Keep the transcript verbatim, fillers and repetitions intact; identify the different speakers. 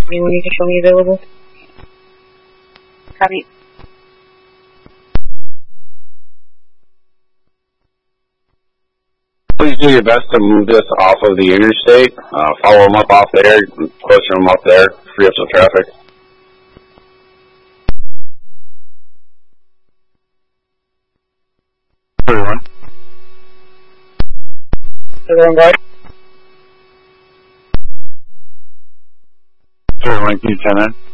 Speaker 1: Anyone you can show me available? Copy.
Speaker 2: Please do your best to move this off of the interstate. Uh, follow them up off there, closer them up there, free up some traffic. Everyone.
Speaker 1: Everyone guard?
Speaker 2: Everyone, can you turn in?